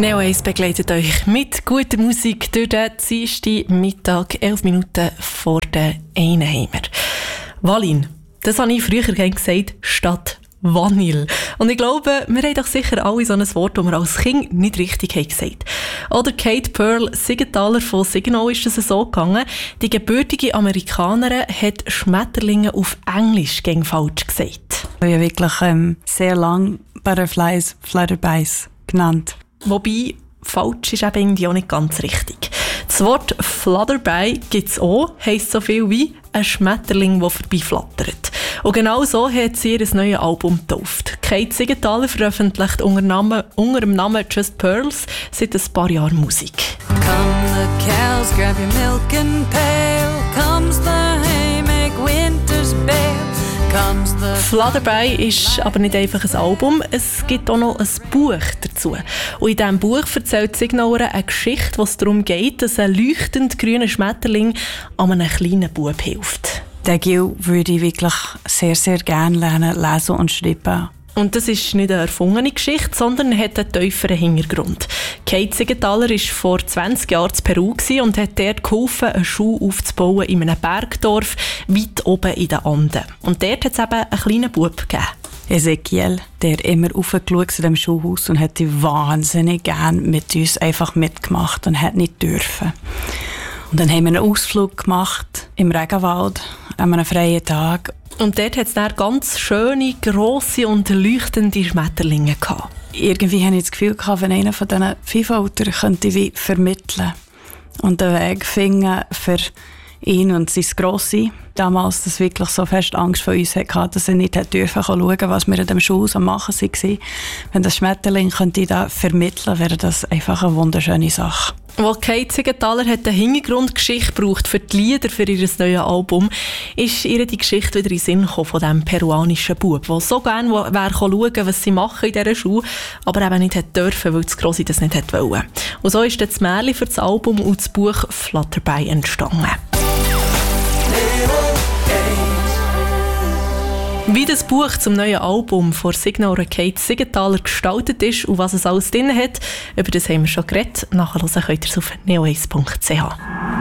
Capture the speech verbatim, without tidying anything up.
Neo eins begleitet euch mit guter Musik durch den Dienstag Mittag, elf Minuten vor den Einheimer. Wallin, das habe ich früher gerne gesagt, statt Vanille. Und ich glaube, wir haben doch sicher alle so ein Wort, das wir als Kind nicht richtig haben gesagt haben. Oder Kate Pearl Siegenthaler von Signal ist es so gegangen. Die gebürtige Amerikanerin hat Schmetterlinge auf Englisch gegen falsch gesagt. Ich habe wirklich ähm, sehr lange Butterflies, Flutterbies genannt. Wobei, falsch ist eben irgendwie auch nicht ganz richtig. Das Wort Flutterby gibt es auch, heisst so viel wie ein Schmetterling, der vorbeiflattert. Und genau so hat sie ihr neues Album getauft. Kate Siegenthaler veröffentlicht unter, Namen, unter dem Namen Just Pearls seit ein paar Jahren Musik. Come the cows, grab your milk and pail. Comes the hay, make winter's bale. Flutterby ist aber nicht einfach ein Album, es gibt auch noch ein Buch dazu. Und in diesem Buch erzählt Signal eine Geschichte, wo es darum geht, dass ein leuchtend grüner Schmetterling an einem kleinen Bub hilft. Den Gil würde ich wirklich sehr, sehr gerne lernen, lesen und schreiben. Und das ist nicht eine erfundene Geschichte, sondern hat einen tieferen Hintergrund. Kate Siegenthaler war vor zwanzig Jahren in Peru und hat dort geholfen, eine Schule aufzubauen in einem Bergdorf weit oben in den Anden. Und dort hat es eben einen kleinen Bub gegeben. Ezekiel, der hat immer raufgeschaut zu dem Schulhaus und hat wahnsinnig gerne mit uns einfach mitgemacht und hat nicht dürfen. Und dann haben wir einen Ausflug gemacht im Regenwald an einem freien Tag. Und dort hat es dann ganz schöne, grosse und leuchtende Schmetterlinge gehabt. Irgendwie hatte ich das Gefühl, wenn einer von diesen Vielfaltern könnte wie vermitteln und den Weg finden für ihn und sein Grossi. Damals, das wirklich so fest Angst vor uns hatte, dass er nicht dürfen schauen, was wir in dem Schulhaus am Machen waren. Wenn das Schmetterling könnte da vermitteln, wäre das einfach eine wunderschöne Sache. Als Kate Siegenthaler hat eine Hintergrundgeschichte braucht für die Lieder für ihr neues Album, ist ihr die Geschichte wieder in den Sinn gekommen von diesem peruanischen Bub, der so gerne wäre schauen, was sie machen in dieser Schule, aber eben nicht hat dürfen, weil das Grossi das nicht wollte. Und so ist das Märchen für das Album und das Buch Flutterby entstanden. Wie das Buch zum neuen Album von Signal Kate Siegenthaler gestaltet ist und was es alles drin hat, über das haben wir schon geredet. Nachhören könnt ihr es auf neo eins punkt c h.